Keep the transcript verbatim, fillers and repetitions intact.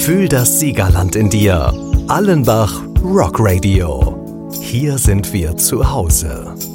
Fühl das Siegerland in dir. Allenbach Rock Radio. Hier sind wir zu Hause.